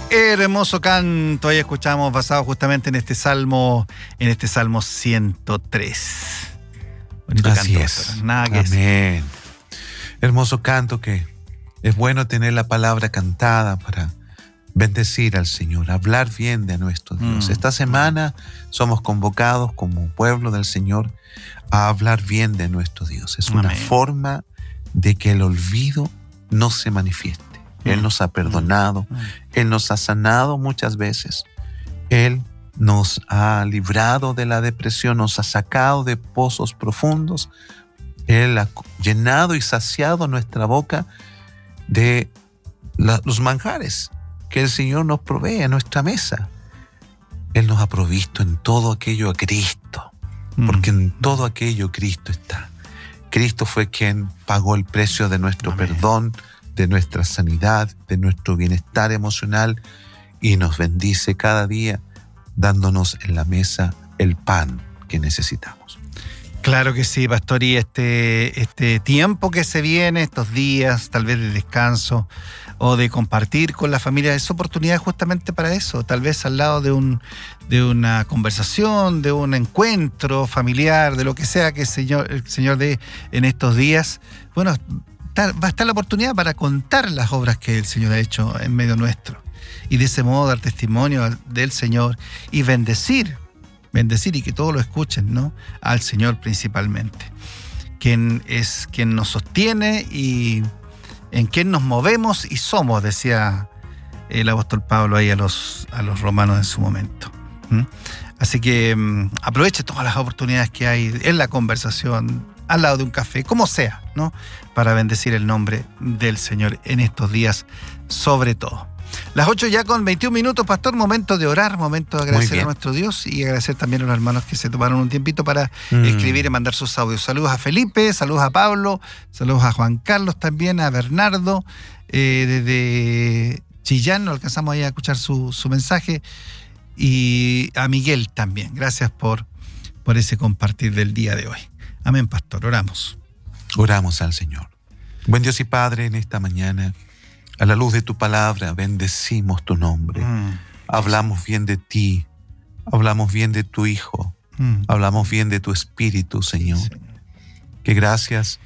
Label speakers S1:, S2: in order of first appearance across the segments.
S1: Hermoso canto, ahí escuchamos basado justamente en este Salmo 103. Bonito
S2: Así
S1: canto,
S2: es.
S1: pastor. Nada que
S2: Amén.
S1: decir.
S2: Hermoso canto, que es bueno tener la palabra cantada para bendecir al Señor, hablar bien de nuestro Dios. Esta semana somos convocados como pueblo del Señor a hablar bien de nuestro Dios. Es una forma de que el olvido no se manifieste. Él nos ha perdonado, Él nos ha sanado muchas veces. Él nos ha librado de la depresión, nos ha sacado de pozos profundos. Él ha llenado y saciado nuestra boca de los manjares que el Señor nos provee a nuestra mesa. Él nos ha provisto en todo aquello a Cristo, porque en todo aquello Cristo está. Cristo fue quien pagó el precio de nuestro perdón, de nuestra sanidad, de nuestro bienestar emocional, y nos bendice cada día dándonos en la mesa el pan que necesitamos.
S1: Claro que sí, pastor, y este tiempo que se viene, estos días tal vez de descanso o de compartir con la familia, es oportunidad justamente para eso, tal vez al lado de una conversación, de un encuentro familiar, de lo que sea que el Señor dé en estos días. Bueno, va a estar la oportunidad para contar las obras que el Señor ha hecho en medio nuestro, y de ese modo dar testimonio del Señor y bendecir y que todos lo escuchen, ¿no? Al Señor principalmente, quien es quien nos sostiene y en quien nos movemos y somos, decía el apóstol Pablo ahí a los romanos en su momento. Así que aproveche todas las oportunidades que hay en la conversación, al lado de un café, como sea, ¿no? Para bendecir el nombre del Señor en estos días, sobre todo. Las 8 ya con 21 minutos, pastor, momento de orar, momento de agradecer a nuestro Dios y agradecer también a los hermanos que se tomaron un tiempito para escribir y mandar sus audios. Saludos a Felipe, saludos a Pablo, saludos a Juan Carlos también, a Bernardo, desde Chillán, no alcanzamos ahí a escuchar su mensaje, y a Miguel también. Gracias por ese compartir del día de hoy. Amén, pastor, oramos.
S2: Oramos al Señor. Buen Dios y Padre, en esta mañana, a la luz de tu palabra, bendecimos tu nombre. Hablamos bien de ti, hablamos bien de tu Hijo, hablamos bien de tu Espíritu, Señor. Sí. Que gracias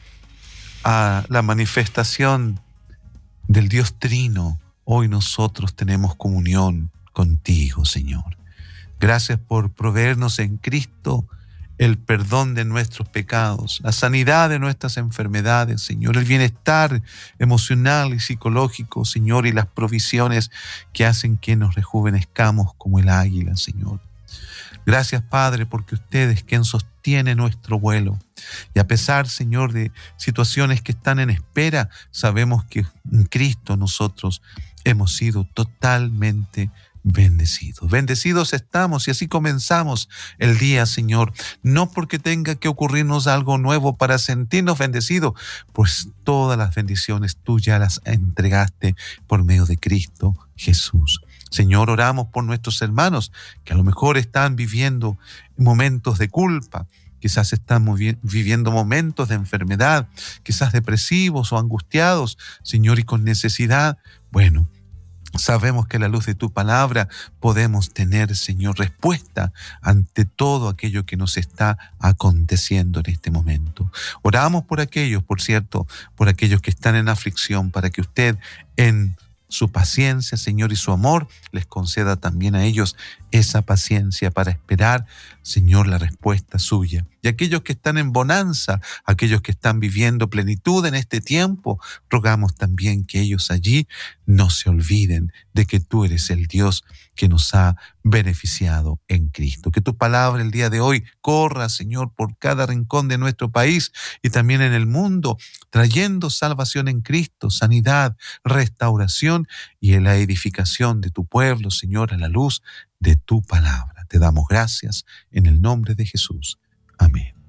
S2: a la manifestación del Dios Trino, hoy nosotros tenemos comunión contigo, Señor. Gracias por proveernos en Cristo el perdón de nuestros pecados, la sanidad de nuestras enfermedades, Señor, el bienestar emocional y psicológico, Señor, y las provisiones que hacen que nos rejuvenezcamos como el águila, Señor. Gracias, Padre, porque usted es quien sostiene nuestro vuelo. Y a pesar, Señor, de situaciones que están en espera, sabemos que en Cristo nosotros hemos sido totalmente bendecidos. Bendecidos estamos, y así comenzamos el día, Señor, no porque tenga que ocurrirnos algo nuevo para sentirnos bendecidos, pues todas las bendiciones tú ya las entregaste por medio de Cristo Jesús. Señor, oramos por nuestros hermanos que a lo mejor están viviendo momentos de culpa, quizás están viviendo momentos de enfermedad, quizás depresivos o angustiados, Señor, y con necesidad. Bueno, sabemos que a la luz de tu palabra podemos tener, Señor, respuesta ante todo aquello que nos está aconteciendo en este momento. Oramos por aquellos, por cierto, por aquellos que están en aflicción, para que usted en su paciencia, Señor, y su amor les conceda también a ellos esa paciencia para esperar, Señor, la respuesta suya. Y aquellos que están en bonanza, aquellos que están viviendo plenitud en este tiempo, rogamos también que ellos allí no se olviden de que tú eres el Dios que nos ha beneficiado en Cristo. Que tu palabra el día de hoy corra, Señor, por cada rincón de nuestro país y también en el mundo, trayendo salvación en Cristo, sanidad, restauración y en la edificación de tu pueblo, Señor, a la luz de tu palabra. Te damos gracias en el nombre de Jesús. Amén.